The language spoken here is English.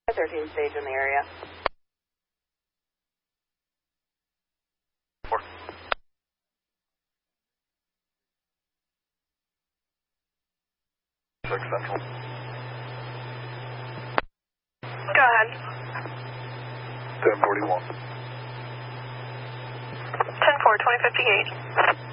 13 stage in the area. Central. Go ahead. 1041. 10-4, 2058.